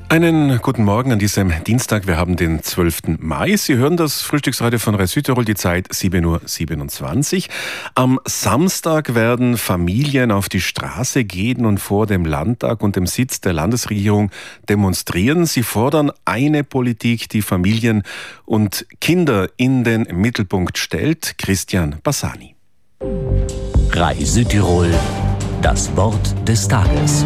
Einen guten Morgen an diesem Dienstag. Wir haben den 12. Mai. Sie hören das Frühstücksradio von Rai Südtirol, die Zeit 7:27 Uhr. Am Samstag werden Familien auf die Straße gehen und vor dem Landtag und dem Sitz der Landesregierung demonstrieren. Sie fordern eine Politik, die Familien und Kinder in den Mittelpunkt stellt. Christian Bassani. Rai Südtirol, das Wort des Tages.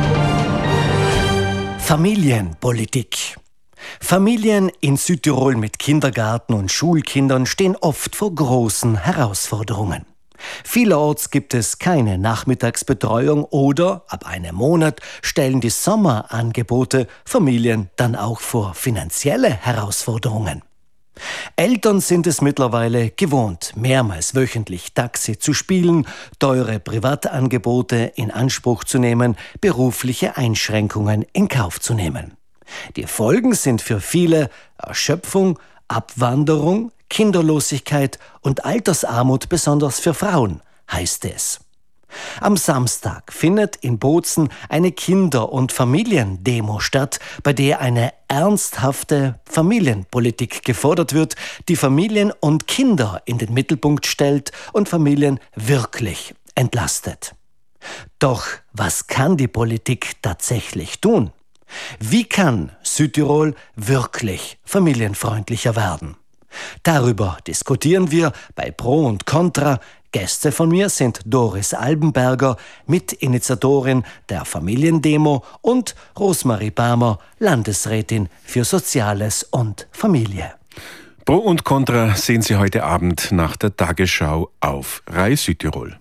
Familienpolitik. Familien in Südtirol mit Kindergarten und Schulkindern stehen oft vor großen Herausforderungen. Vielerorts gibt es keine Nachmittagsbetreuung oder ab einem Monat stellen die Sommerangebote Familien dann auch vor finanzielle Herausforderungen. Eltern sind es mittlerweile gewohnt, mehrmals wöchentlich Taxi zu spielen, teure Privatangebote in Anspruch zu nehmen, berufliche Einschränkungen in Kauf zu nehmen. Die Folgen sind für viele Erschöpfung, Abwanderung, Kinderlosigkeit und Altersarmut, besonders für Frauen, heißt es. Am Samstag findet in Bozen eine Kinder- und Familiendemo statt, bei der eine ernsthafte Familienpolitik gefordert wird, die Familien und Kinder in den Mittelpunkt stellt und Familien wirklich entlastet. Doch was kann die Politik tatsächlich tun? Wie kann Südtirol wirklich familienfreundlicher werden? Darüber diskutieren wir bei Pro und Contra. Gäste von mir sind Doris Albenberger, Mitinitiatorin der Familiendemo, und Rosmarie Barmer, Landesrätin für Soziales und Familie. Pro und Contra sehen Sie heute Abend nach der Tagesschau auf Rai Südtirol.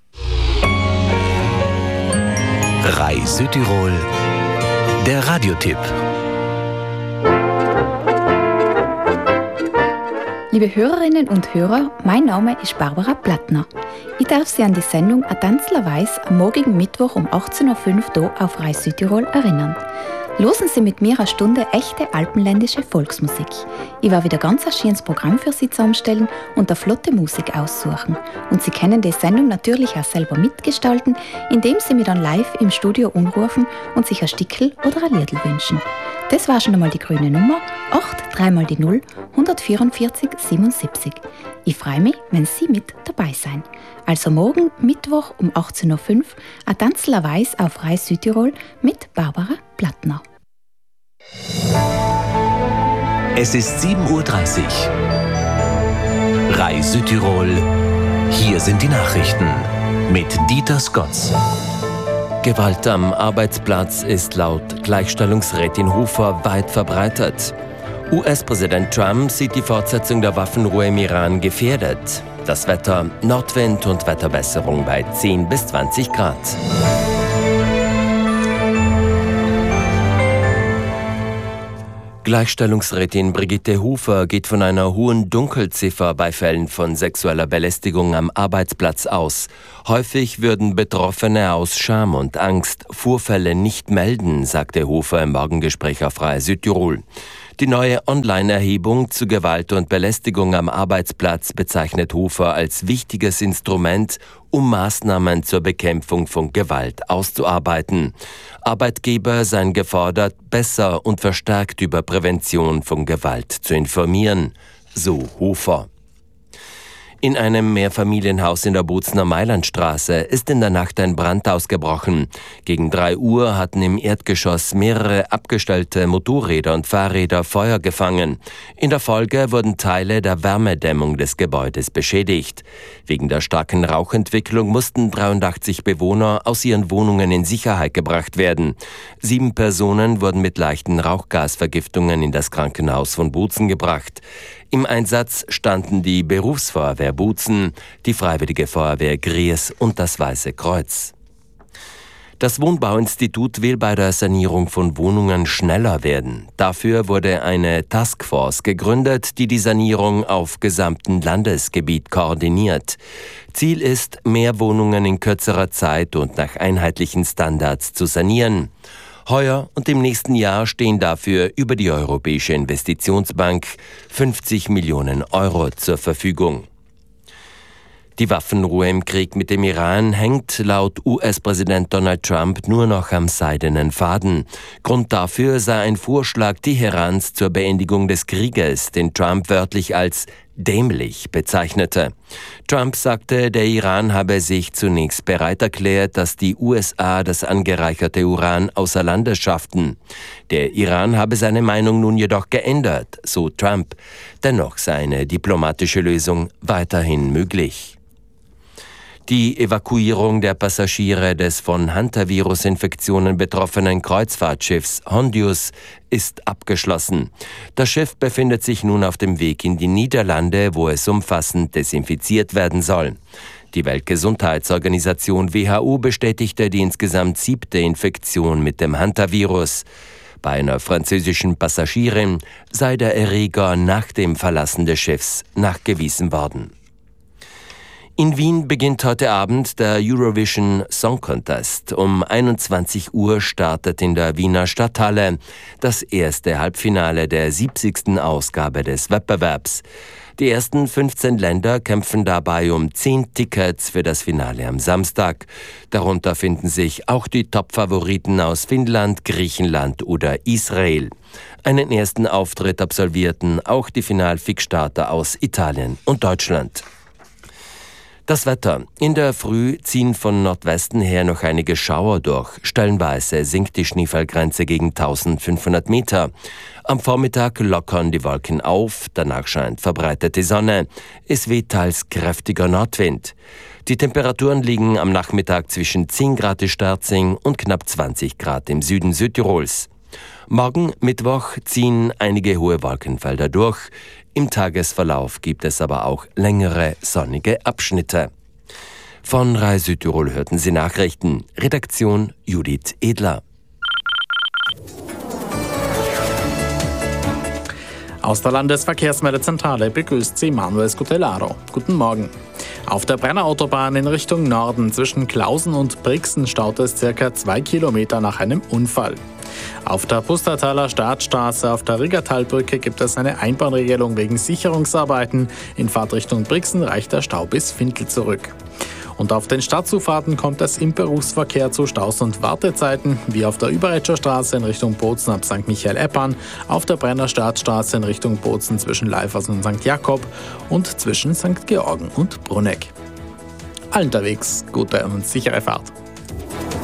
Rai Südtirol, der Radiotipp. Liebe Hörerinnen und Hörer, mein Name ist Barbara Plattner. Ich darf Sie an die Sendung «A Tanzlerweis» am morgigen Mittwoch um 18:05 Uhr hier auf Rai Südtirol erinnern. Losen Sie mit mir eine Stunde echte alpenländische Volksmusik. Ich werde wieder ganz ein schönes Programm für Sie zusammenstellen und eine flotte Musik aussuchen. Und Sie können die Sendung natürlich auch selber mitgestalten, indem Sie mich dann live im Studio anrufen und sich ein Stickel oder ein Liedl wünschen. Das war schon einmal die grüne Nummer 8 3 mal die 0 144 77. Ich freue mich, wenn Sie mit dabei sein. Also morgen Mittwoch um 18:05 Uhr «A Tanzlerweis» auf Rai Südtirol mit Barbara Plattner. Es ist 7:30 Uhr. Rai Südtirol, hier sind die Nachrichten mit Dieter Skotz. Gewalt am Arbeitsplatz ist laut Gleichstellungsrätin Hofer weit verbreitet. US-Präsident Trump sieht die Fortsetzung der Waffenruhe im Iran gefährdet. Das Wetter: Nordwind und Wetterbesserung bei 10 bis 20 Grad. Gleichstellungsrätin Brigitte Hofer geht von einer hohen Dunkelziffer bei Fällen von sexueller Belästigung am Arbeitsplatz aus. Häufig würden Betroffene aus Scham und Angst Vorfälle nicht melden, sagte Hofer im Morgengespräch auf Rai Südtirol. Die neue Online-Erhebung zu Gewalt und Belästigung am Arbeitsplatz bezeichnet Hofer als wichtiges Instrument, um Maßnahmen zur Bekämpfung von Gewalt auszuarbeiten. Arbeitgeber seien gefordert, besser und verstärkt über Prävention von Gewalt zu informieren, so Hofer. In einem Mehrfamilienhaus in der Bozener Mailandstraße ist in der Nacht ein Brand ausgebrochen. Gegen 3 Uhr hatten im Erdgeschoss mehrere abgestellte Motorräder und Fahrräder Feuer gefangen. In der Folge wurden Teile der Wärmedämmung des Gebäudes beschädigt. Wegen der starken Rauchentwicklung mussten 83 Bewohner aus ihren Wohnungen in Sicherheit gebracht werden. 7 Personen wurden mit leichten Rauchgasvergiftungen in das Krankenhaus von Bozen gebracht. Im Einsatz standen die Berufsfeuerwehr Bozen, die Freiwillige Feuerwehr Gries und das Weiße Kreuz. Das Wohnbauinstitut will bei der Sanierung von Wohnungen schneller werden. Dafür wurde eine Taskforce gegründet, die die Sanierung auf gesamtem Landesgebiet koordiniert. Ziel ist, mehr Wohnungen in kürzerer Zeit und nach einheitlichen Standards zu sanieren. Heuer und im nächsten Jahr stehen dafür über die Europäische Investitionsbank 50 Millionen Euro zur Verfügung. Die Waffenruhe im Krieg mit dem Iran hängt laut US-Präsident Donald Trump nur noch am seidenen Faden. Grund dafür sei ein Vorschlag Teherans zur Beendigung des Krieges, den Trump wörtlich als dämlich bezeichnete. Trump sagte, der Iran habe sich zunächst bereit erklärt, dass die USA das angereicherte Uran außer Landes schafften. Der Iran habe seine Meinung nun jedoch geändert, so Trump. Dennoch sei eine diplomatische Lösung weiterhin möglich. Die Evakuierung der Passagiere des von Hantavirus-Infektionen betroffenen Kreuzfahrtschiffs Hondius ist abgeschlossen. Das Schiff befindet sich nun auf dem Weg in die Niederlande, wo es umfassend desinfiziert werden soll. Die Weltgesundheitsorganisation WHO bestätigte die insgesamt 7. Infektion mit dem Hantavirus. Bei einer französischen Passagierin sei der Erreger nach dem Verlassen des Schiffs nachgewiesen worden. In Wien beginnt heute Abend der Eurovision Song Contest. Um 21 Uhr startet in der Wiener Stadthalle das erste Halbfinale der 70. Ausgabe des Wettbewerbs. Die ersten 15 Länder kämpfen dabei um 10 Tickets für das Finale am Samstag. Darunter finden sich auch die Top-Favoriten aus Finnland, Griechenland oder Israel. Einen ersten Auftritt absolvierten auch die Final-Fixstarter aus Italien und Deutschland. Das Wetter. In der Früh ziehen von Nordwesten her noch einige Schauer durch. Stellenweise sinkt die Schneefallgrenze gegen 1500 Meter. Am Vormittag lockern die Wolken auf, danach scheint verbreitet die Sonne. Es weht teils kräftiger Nordwind. Die Temperaturen liegen am Nachmittag zwischen 10 Grad in Sterzing und knapp 20 Grad im Süden Südtirols. Morgen, Mittwoch, ziehen einige hohe Wolkenfelder durch. Im Tagesverlauf gibt es aber auch längere sonnige Abschnitte. Von Rai Südtirol hörten Sie Nachrichten. Redaktion Judith Edler. Aus der Landesverkehrsmeldezentrale begrüßt Sie Manuel Scutellaro. Guten Morgen. Auf der Brenner-Autobahn in Richtung Norden zwischen Klausen und Brixen staut es ca. 2 Kilometer nach einem Unfall. Auf der Pustertaler Staatsstraße auf der Riggertalbrücke gibt es eine Einbahnregelung wegen Sicherungsarbeiten. In Fahrtrichtung Brixen reicht der Stau bis Findl zurück. Und auf den Stadtzufahrten kommt es im Berufsverkehr zu Staus und Wartezeiten, wie auf der Überetscher Straße in Richtung Bozen ab St. Michael-Eppern, auf der Brenner Staatsstraße in Richtung Bozen zwischen Leifers und St. Jakob und zwischen St. Georgen und Brunegg. Allen unterwegs gute und sichere Fahrt.